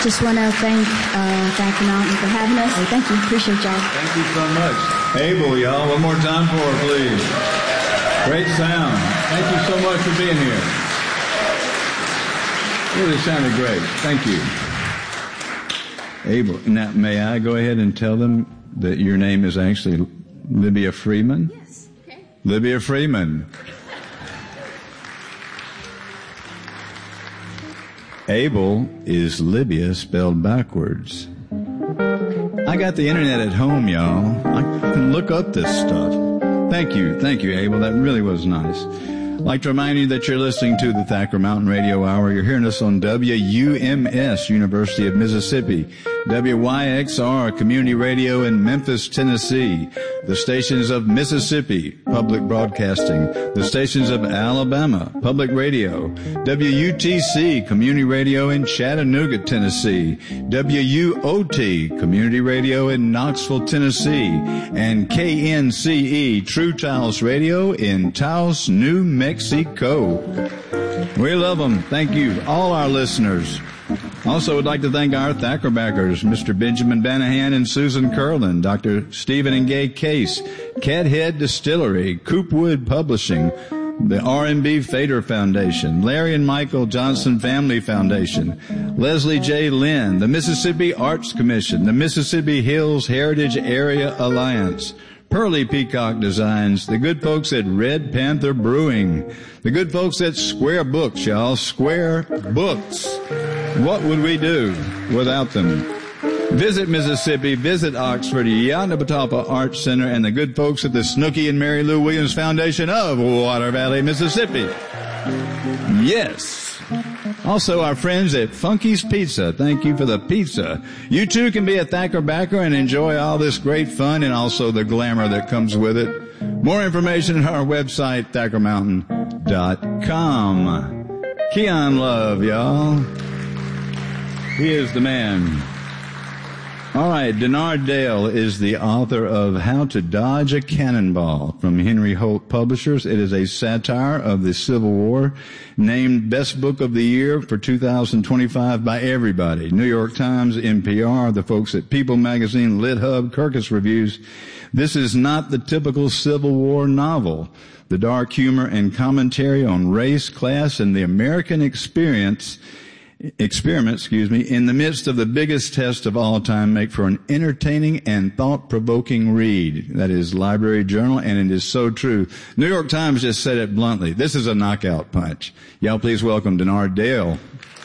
just want to thank Dr. Mountain for having us. Thank you. Appreciate y'all. Thank you so much. Abel, y'all. One more time for her, please. Great sound. Thank you so much for being here. Really sounded great. Thank you. Abel, now may I go ahead and tell them that your name is actually Libya Freeman? Yes. Okay. Libya Freeman. Abel is Libya spelled backwards. I got the internet at home, y'all. I can look up this stuff. Thank you, Abel. That really was nice. I'd like to remind you that you're listening to the Thacker Mountain Radio Hour. You're hearing us on WUMS, University of Mississippi, WYXR, Community Radio in Memphis, Tennessee, the stations of Mississippi, Public Broadcasting, the stations of Alabama, Public Radio, WUTC, Community Radio in Chattanooga, Tennessee, WUOT, Community Radio in Knoxville, Tennessee, and KNCE, True Taos Radio in Taos, New Mexico. We love them. Thank you, all our listeners. Also, would like to thank our Thacker backers, Mr. Benjamin Banahan and Susan Curlin, Dr. Stephen and Gay Case, Cathead Distillery, Coopwood Publishing, the R&B Fader Foundation, Larry and Michael Johnson Family Foundation, Leslie J. Lynn, the Mississippi Arts Commission, the Mississippi Hills Heritage Area Alliance, Pearly Peacock Designs, the good folks at Red Panther Brewing, the good folks at Square Books, y'all. Square Books. What would we do without them? Visit Mississippi, visit Oxford, Yanabatapa Arts Center, and the good folks at the Snooky and Mary Lou Williams Foundation of Water Valley, Mississippi. Yes. Also, our friends at Funky's Pizza. Thank you for the pizza. You too can be a Thacker backer and enjoy all this great fun and also the glamour that comes with it. More information on our website, ThackerMountain.com. Keon Love, y'all. He is the man. All right, Denard Dale is the author of How to Dodge a Cannonball from Henry Holt Publishers. It is a satire of the Civil War, named Best Book of the Year for 2025 by everybody. New York Times, NPR, the folks at People Magazine, LitHub, Kirkus Reviews. This is not the typical Civil War novel. The dark humor and commentary on race, class, and the American experiment, in the midst of the biggest test of all time, make for an entertaining and thought-provoking read. That is Library Journal, and it is so true. New York Times just said it bluntly. This is a knockout punch. Y'all please welcome Denard Dale.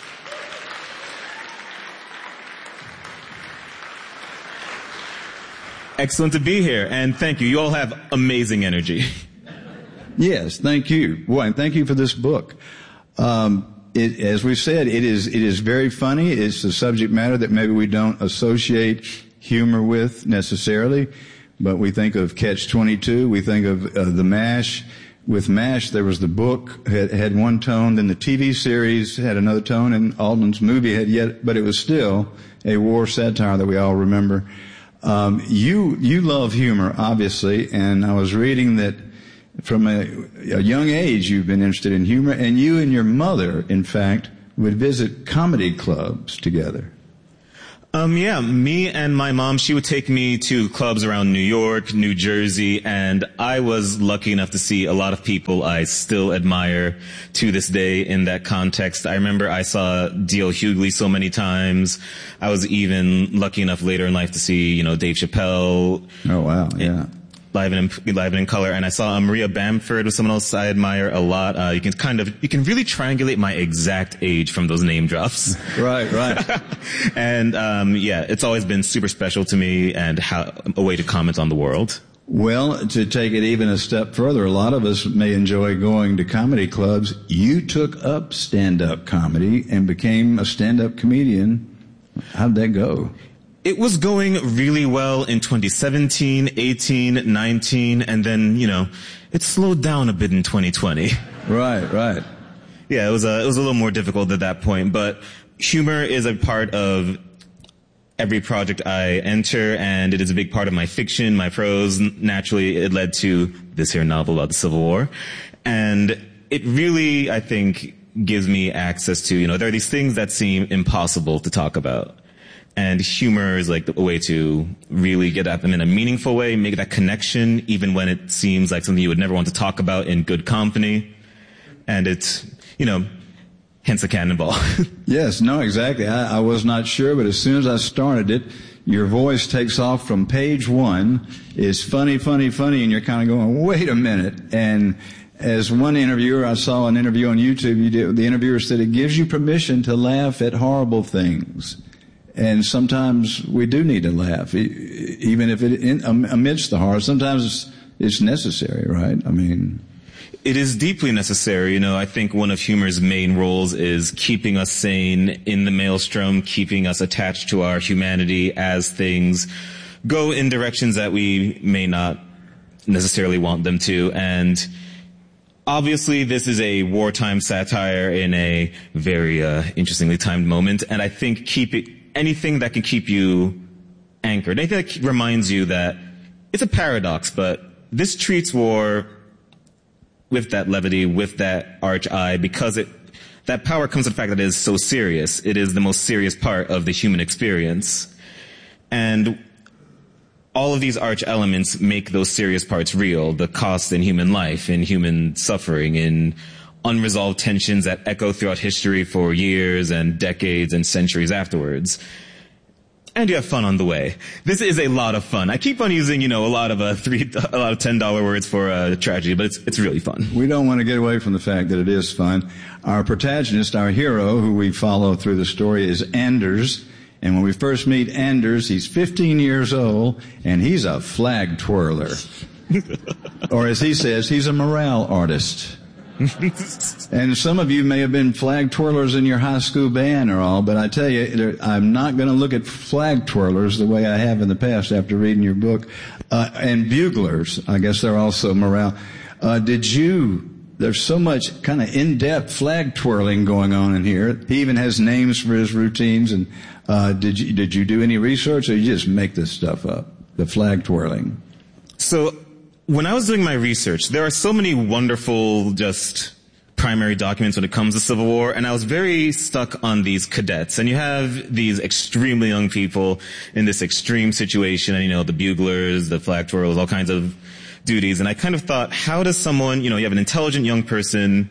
Excellent to be here, and thank you. You all have amazing energy. Yes, thank you. Boy, and thank you for this book. As we've said, it is very funny. It's a subject matter that maybe we don't associate humor with necessarily, but we think of Catch-22. We think of the MASH. With MASH, there was the book had one tone, then the TV series had another tone, and Altman's movie but it was still a war satire that we all remember. You love humor, obviously, and I was reading that from a young age, you've been interested in humor, and you and your mother, in fact, would visit comedy clubs together. Yeah, me and my mom, she would take me to clubs around New York, New Jersey, and I was lucky enough to see a lot of people I still admire to this day in that context. I remember I saw D.L. Hughley so many times. I was even lucky enough later in life to see, Dave Chappelle. Oh, wow, yeah. Live and in color, and I saw Maria Bamford with someone else I admire a lot. You can really triangulate my exact age from those name drops. Right. And it's always been super special to me and a way to comment on the world. Well, to take it even a step further, a lot of us may enjoy going to comedy clubs. You took up stand-up comedy and became a stand-up comedian. How'd that go? It was going really well in 2017, 18, 19, and then, it slowed down a bit in 2020. Right. Yeah, it was a little more difficult at that point, but humor is a part of every project I enter, and it is a big part of my fiction, my prose. Naturally, it led to this here novel about the Civil War. And it really, I think, gives me access to, there are these things that seem impossible to talk about. And humor is like a way to really get at them in a meaningful way, make that connection, even when it seems like something you would never want to talk about in good company. And it's, hence a cannonball. Yes, no, exactly. I was not sure, but as soon as I started it, your voice takes off from page 1, is funny, and you're kind of going, wait a minute. And as one interviewer, I saw an interview on YouTube, the interviewer said it gives you permission to laugh at horrible things. And sometimes we do need to laugh, even if amidst the horror. Sometimes it's necessary, right? I mean, it is deeply necessary. I think one of humor's main roles is keeping us sane in the maelstrom, keeping us attached to our humanity as things go in directions that we may not necessarily want them to. And obviously, this is a wartime satire in a very interestingly timed moment. And I think anything that can keep you anchored, anything that reminds you that it's a paradox, but this treats war with that levity, with that arch eye, because that power comes from the fact that it is so serious. It is the most serious part of the human experience. And all of these arch elements make those serious parts real, the cost in human life, in human suffering, in unresolved tensions that echo throughout history for years and decades and centuries afterwards. And you have fun on the way. This is a lot of fun. I keep on using, a lot of $10 words for tragedy, but it's really fun. We don't want to get away from the fact that it is fun. Our protagonist, our hero, who we follow through the story, is Anders. And when we first meet Anders, he's 15 years old, and he's a flag twirler. Or as he says, he's a morale artist. And some of you may have been flag twirlers in your high school band or all, but I tell you, I'm not going to look at flag twirlers the way I have in the past after reading your book. And buglers, I guess they're also morale. There's so much kind of in-depth flag twirling going on in here. He even has names for his routines. And did you do any research, or you just make this stuff up, the flag twirling? So when I was doing my research, there are so many wonderful just primary documents when it comes to Civil War, and I was very stuck on these cadets. And you have these extremely young people in this extreme situation, and the buglers, the flag twirlers, all kinds of duties. And I kind of thought, how does someone, you have an intelligent young person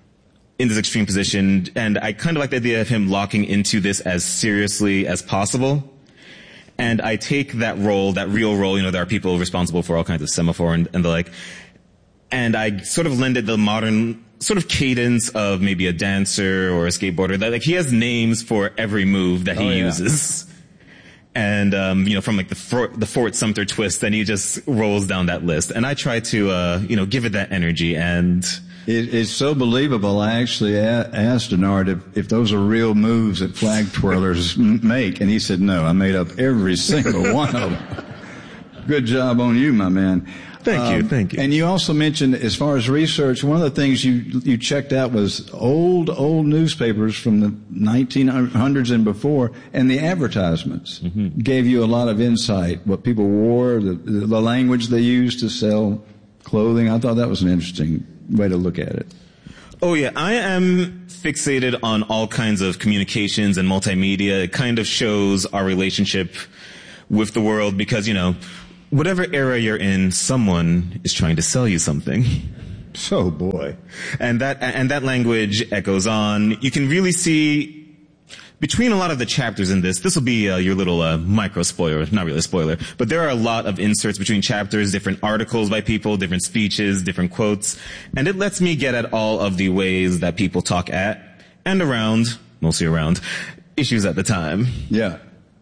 in this extreme position, and I kind of like the idea of him locking into this as seriously as possible. And I take that role, that real role, there are people responsible for all kinds of semaphore and the like, and I sort of lend it the modern sort of cadence of maybe a dancer or a skateboarder. That he has names for every move that he uses. And, from like the Fort Sumter twist, then he just rolls down that list. And I try to, give it that energy. And it's so believable. I actually asked Denard if those are real moves that flag twirlers make. And he said, no, I made up every single one of them. Good job on you, my man. Thank you. And you also mentioned, as far as research, one of the things you checked out was old newspapers from the 1900s and before, and the advertisements gave you a lot of insight, what people wore, the language they used to sell clothing. I thought that was an interesting way to look at it. Oh yeah, I am fixated on all kinds of communications and multimedia. It kind of shows our relationship with the world because, whatever era you're in, someone is trying to sell you something. So boy. And that language echoes on. You can really see between a lot of the chapters in this will be your little micro spoiler, not really a spoiler, but there are a lot of inserts between chapters, different articles by people, different speeches, different quotes, and it lets me get at all of the ways that people talk at and around, mostly around, issues at the time. Yeah.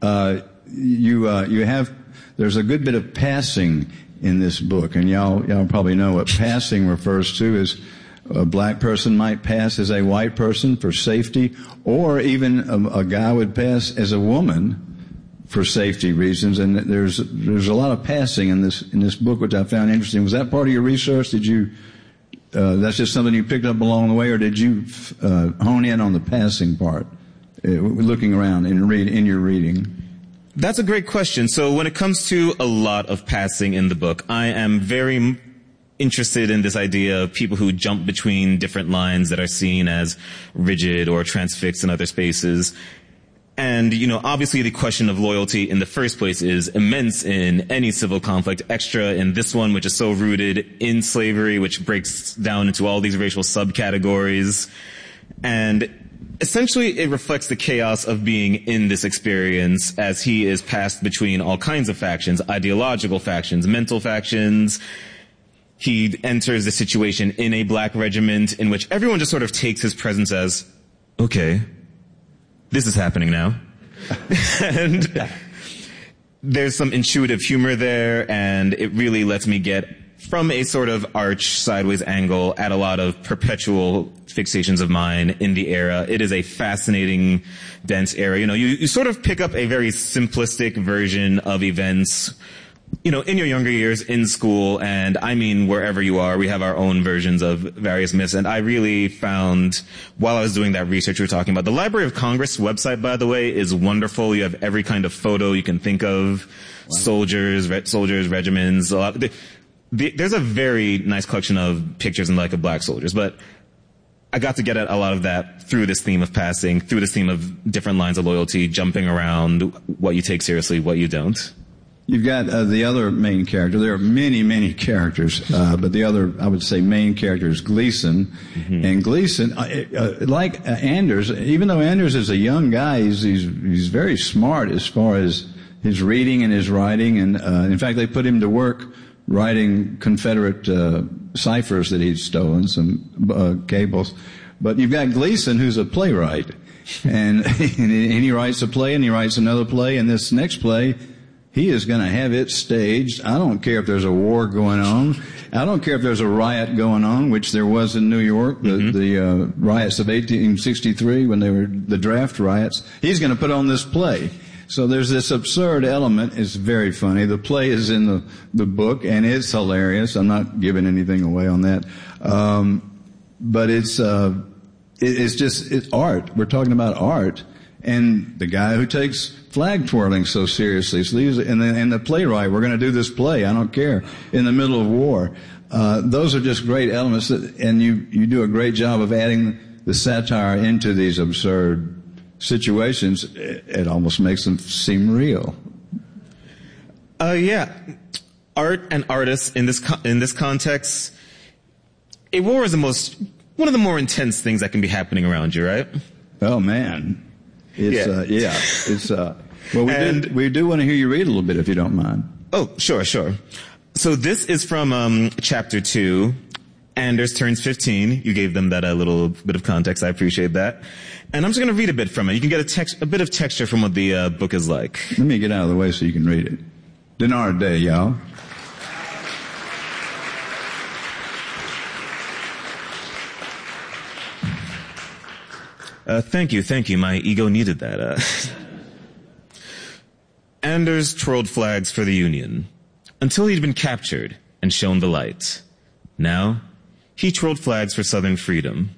There's a good bit of passing in this book, and y'all probably know what passing refers to. Is a black person might pass as a white person for safety, or even a guy would pass as a woman for safety reasons. And there's a lot of passing in this book, which I found interesting. Was that part of your research? Did you that's just something you picked up along the way, or did you hone in on the passing part, looking around in your reading? That's a great question. So when it comes to a lot of passing in the book, I am very interested in this idea of people who jump between different lines that are seen as rigid or transfixed in other spaces. And, obviously the question of loyalty in the first place is immense in any civil conflict, extra in this one, which is so rooted in slavery, which breaks down into all these racial subcategories. And essentially it reflects the chaos of being in this experience as he is passed between all kinds of factions, ideological factions, mental factions. He enters the situation in a black regiment in which everyone just sort of takes his presence as, okay, this is happening now. And there's some intuitive humor there, and it really lets me get from a sort of arch sideways angle at a lot of perpetual fixations of mine in the era. It is a fascinating, dense era. You sort of pick up a very simplistic version of events in your younger years in school, and I mean wherever you are, we have our own versions of various myths. And I really found, while I was doing that research we were talking about, the Library of Congress website, by the way, is wonderful. You have every kind of photo you can think of. Wow. Soldiers, regiments, a lot. There's a very nice collection of pictures and of black soldiers, but I got to get at a lot of that through this theme of passing, through this theme of different lines of loyalty, jumping around, what you take seriously, what you don't. You've got the other main character. There are many, many characters, but the other, I would say, main character is Gleason. Mm-hmm. And Gleason, like Anders, even though Anders is a young guy, he's very smart as far as his reading and his writing. And in fact, they put him to work writing Confederate ciphers that he'd stolen, some cables. But you've got Gleason, who's a playwright, and he writes a play, and he writes another play, and this next play, he is going to have it staged. I don't care if there's a war going on. I don't care if there's a riot going on, which there was in New York, the riots of 1863 when they were the draft riots. He's going to put on this play. So there's this absurd element. It's very funny. The play is in the book, and it's hilarious. I'm not giving anything away on that. But it's art. We're talking about art. And the guy who takes flag twirling so seriously, and the playwright, we're going to do this play, I don't care, in the middle of war. Those are just great elements, and you do a great job of adding the satire into these absurd situations. It almost makes them seem real. Yeah. Art and artists in this context, a war is one of the more intense things that can be happening around you, right? Oh man. Well, we do want to hear you read a little bit, if you don't mind. Oh, sure. So this is from chapter 2. Anders turns 15. You gave them that little bit of context. I appreciate that. And I'm just going to read a bit from it. You can get a bit of texture from what the book is like. Let me get out of the way so you can read it. Dinar day, y'all. Thank you. My ego needed that. Anders twirled flags for the Union until he'd been captured and shown the light. Now, he twirled flags for Southern freedom.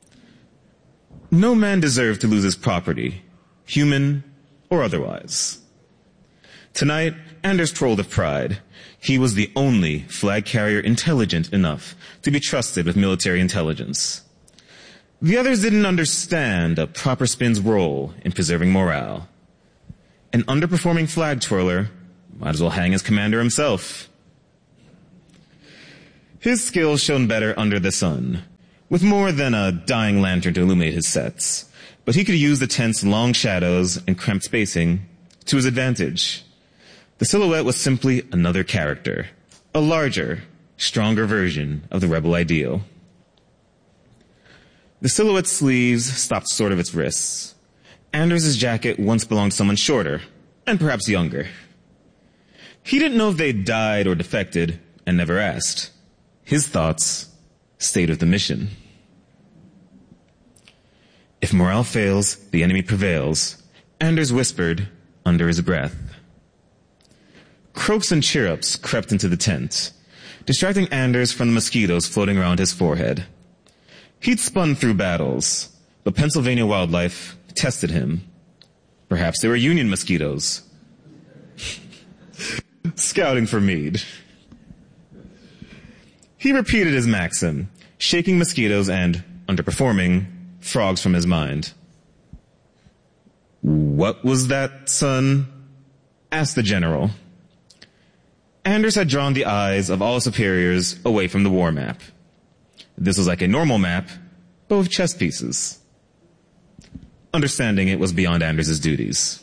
No man deserved to lose his property, human or otherwise. Tonight, Anders twirled with pride. He was the only flag carrier intelligent enough to be trusted with military intelligence. The others didn't understand a proper spin's role in preserving morale. An underperforming flag twirler might as well hang as commander himself. His skills shone better under the sun, with more than a dying lantern to illuminate his sets. But he could use the tent's long shadows and cramped spacing to his advantage. The silhouette was simply another character, a larger, stronger version of the rebel ideal. The silhouette's sleeves stopped short of its wrists. Anders' jacket once belonged to someone shorter, and perhaps younger. He didn't know if they'd died or defected, and never asked. His thoughts stayed with the mission. If morale fails, the enemy prevails, Anders whispered under his breath. Croaks and cheer-ups crept into the tent, distracting Anders from the mosquitoes floating around his forehead. He'd spun through battles, but Pennsylvania wildlife tested him. Perhaps they were Union mosquitoes. Scouting for Meade. He repeated his maxim, shaking mosquitoes and, underperforming, frogs from his mind. "What was that, son?" asked the general. Anders had drawn the eyes of all superiors away from the war map. This was like a normal map, but with chess pieces. Understanding it was beyond Anders' duties.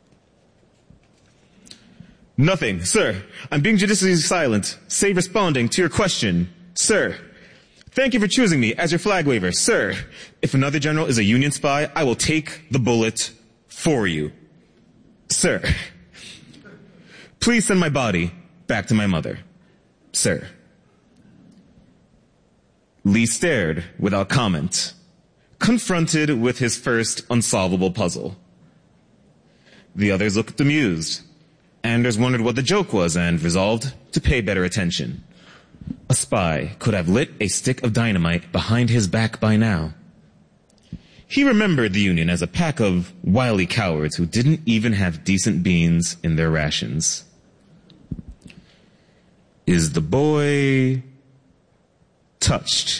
"Nothing, sir. I'm being judiciously silent, save responding to your question. Sir, thank you for choosing me as your flag waver. Sir, if another general is a Union spy, I will take the bullet for you. Sir, please send my body back to my mother. Sir." Lee stared without comment, confronted with his first unsolvable puzzle. The others looked amused. Anders wondered what the joke was and resolved to pay better attention. A spy could have lit a stick of dynamite behind his back by now. He remembered the Union as a pack of wily cowards who didn't even have decent beans in their rations. "Is the boy touched?"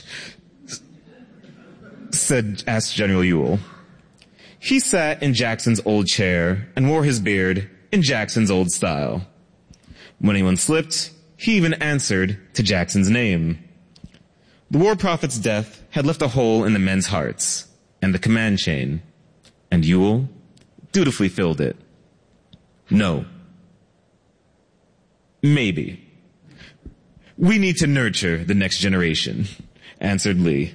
asked General Ewell. He sat in Jackson's old chair and wore his beard in Jackson's old style. When anyone slipped, he even answered to Jackson's name. The war prophet's death had left a hole in the men's hearts and the command chain, and Ewell dutifully filled it. "No. Maybe. We need to nurture the next generation," answered Lee.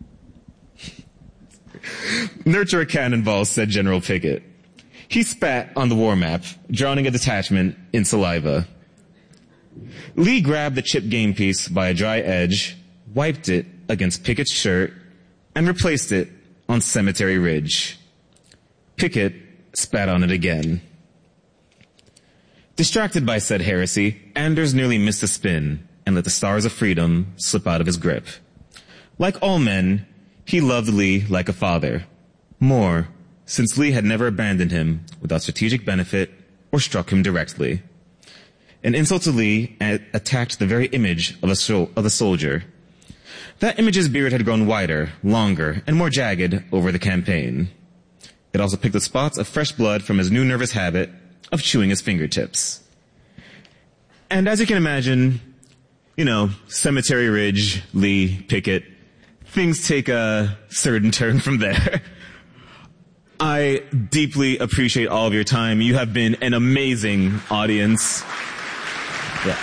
"Nurture a cannonball," said General Pickett. He spat on the war map, drowning a detachment in saliva. Lee grabbed the chipped game piece by a dry edge, wiped it against Pickett's shirt, and replaced it on Cemetery Ridge. Pickett spat on it again. Distracted by said heresy, Anders nearly missed a spin and let the stars of freedom slip out of his grip. Like all men, he loved Lee like a father. More, since Lee had never abandoned him without strategic benefit or struck him directly. An insult to Lee attacked the very image of a soldier. That image's beard had grown wider, longer, and more jagged over the campaign. It also picked up spots of fresh blood from his new nervous habit of chewing his fingertips. And as you can imagine, Cemetery Ridge, Lee, Pickett, things take a certain turn from there. I deeply appreciate all of your time. You have been an amazing audience. Yeah.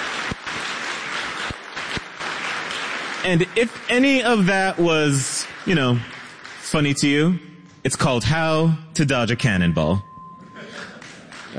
And if any of that was, funny to you, it's called How to Dodge a Cannonball. Yeah.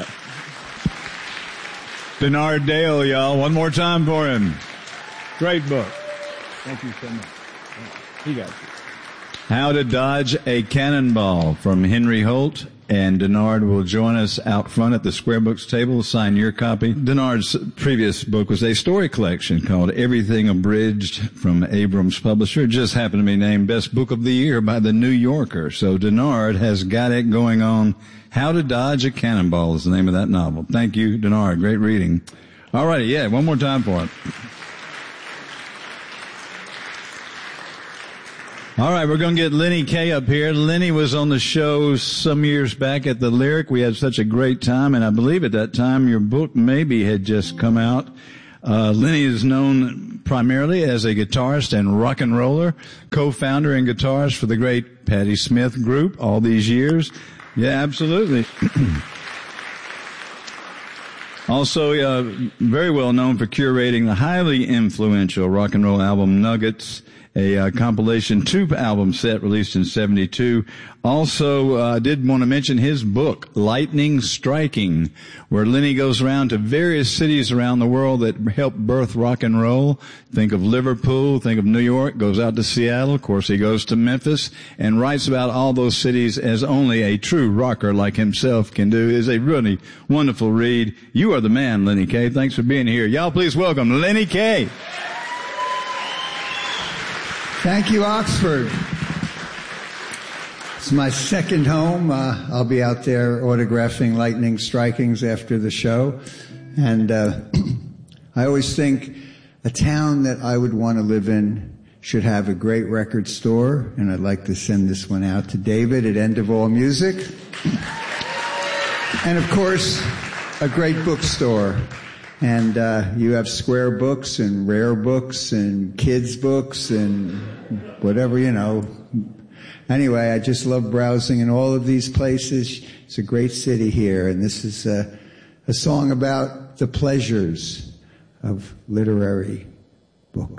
Denard Dale, y'all. One more time for him. Great book. Thank you so much. You got it. How to Dodge a Cannonball from Henry Holt, and Denard will join us out front at the Square Books table to sign your copy. Denard's previous book was a story collection called Everything Abridged from Abrams Publisher. It just happened to be named Best Book of the Year by the New Yorker. So Denard has got it going on. How to Dodge a Cannonball is the name of that novel. Thank you, Denard. Great reading. All righty, yeah, one more time for it. All right, we're going to get Lenny Kaye up here. Lenny was on the show some years back at the Lyric. We had such a great time, and I believe at that time your book maybe had just come out. Lenny is known primarily as a guitarist and rock and roller, co-founder and guitarist for the great Patti Smith group all these years. Yeah, absolutely. Also, very well known for curating the highly influential rock and roll album Nuggets, a compilation tube album set released in 1972. Also, I did want to mention his book, Lightning Striking, where Lenny goes around to various cities around the world that helped birth rock and roll. Think of Liverpool, think of New York, goes out to Seattle. Of course, he goes to Memphis and writes about all those cities as only a true rocker like himself can do. It is a really wonderful read. You are the man, Lenny Kaye. Thanks for being here. Y'all please welcome Lenny Kaye. Thank you, Oxford. It's my second home. I'll be out there autographing Lightning Strikings after the show. And I always think a town that I would want to live in should have a great record store, and I'd like to send this one out to David at End of All Music. And of course, a great bookstore. And you have Square Books and Rare Books and Kids Books and whatever, you know. Anyway, I just love browsing in all of these places. It's a great city here, and this is a song about the pleasures of literary books.